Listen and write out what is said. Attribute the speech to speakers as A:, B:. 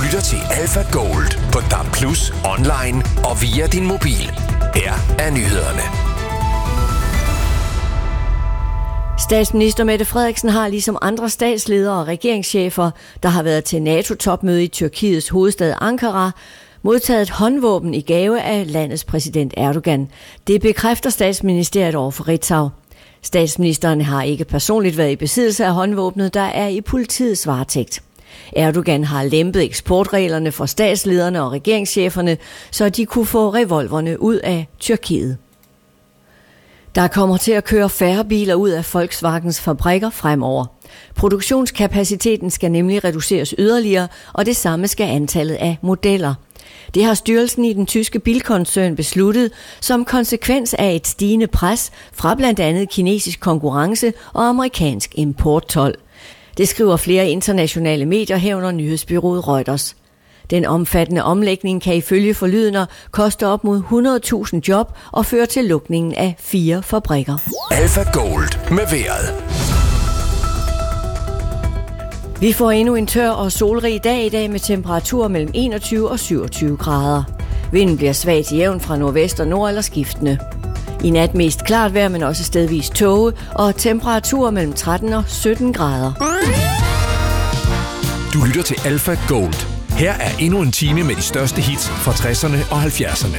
A: lytter til Alpha Gold på DAB+, online og via din mobil. Her er nyhederne.
B: Statsminister Mette Frederiksen har ligesom andre statsledere og regeringschefer, der har været til NATO-topmøde i Tyrkiets hovedstad Ankara, modtaget et håndvåben i gave af landets præsident Erdogan. Det bekræfter statsministeriet over for Ritzau. Statsministeren har ikke personligt været i besiddelse af håndvåbnet, der er i politiets varetægt. Erdogan har lempet eksportreglerne for statslederne og regeringscheferne, så de kunne få revolverne ud af Tyrkiet. Der kommer til at køre færre biler ud af Volkswagens fabrikker fremover. Produktionskapaciteten skal nemlig reduceres yderligere, og det samme skal antallet af modeller. Det har styrelsen i den tyske bilkoncern besluttet som konsekvens af et stigende pres fra blandt andet kinesisk konkurrence og amerikansk importtol. Det skriver flere internationale medier, herunder nyhedsbureauet Reuters. Den omfattende omlægning kan ifølge forlydender koste op mod 100.000 job og føre til lukningen af 4 fabrikker.
A: Alpha Gold med vejret.
B: Vi får endnu en tør og solrig dag i dag med temperaturer mellem 21 og 27 grader. Vinden bliver svag til jævn fra nordvest og nord eller skiftende. I nat mest klart vejr, men også stedvis tåge og temperaturer mellem 13 og 17 grader.
A: Du lytter til Alpha Gold. Her er endnu en time med de største hits fra 60'erne og 70'erne.